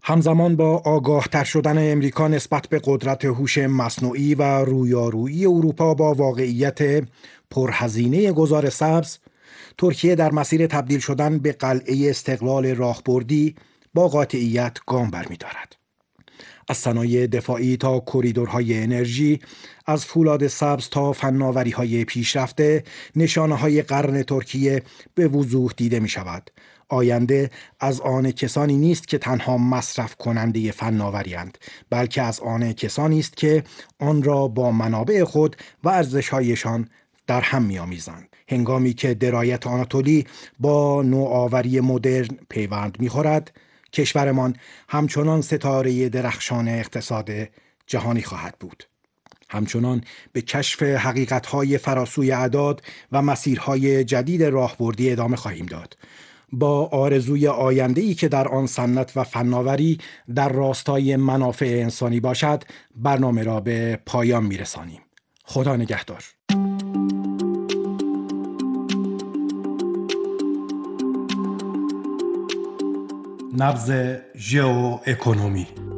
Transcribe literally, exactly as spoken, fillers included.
همزمان با آگاه‌تر شدن امریکا نسبت به قدرت هوش مصنوعی و رویارویی اروپا با واقعیت پرهزینه گذار سبز، ترکیه در مسیر تبدیل شدن به قلعه استقلال راهبردی با قاطعیت گام برمی‌دارد. از صنایع دفاعی تا کریدورهای انرژی، از فولاد سبز تا فناوری‌های پیشرفته، نشانه‌های قرن ترکیه به وضوح دیده می‌شود. آینده از آن کسانی نیست که تنها مصرف کننده فناوری‌اند، بلکه از آن کسانی است که آن را با منابع خود و ارزش‌هایشان در هم می‌آمیزند. هنگامی که درایت آناتولی با نوآوری مدرن پیوند می‌خورد، کشورمان همچنان ستاره درخشان اقتصاد جهانی خواهد بود. همچنان به کشف حقیقت‌های فراسوی اعداد و مسیرهای جدید راهبردی ادامه خواهیم داد، با آرزوی آینده‌ای که در آن صنعت و فناوری در راستای منافع انسانی باشد. برنامه را به پایان می‌رسانیم. خدا نگهدار. نبض ژئواکونومی